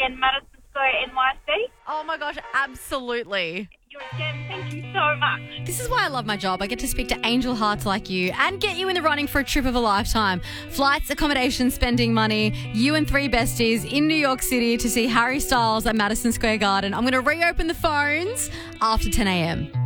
in Madison Square, NYC. Oh, my gosh, absolutely. You're a gem. Thank you so much. This is why I love my job. I get to speak to angel hearts like you and get you in the running for a trip of a lifetime. Flights, accommodation, spending money. You and 3 besties in New York City to see Harry Styles at Madison Square Garden. I'm going to reopen the phones after 10 a.m.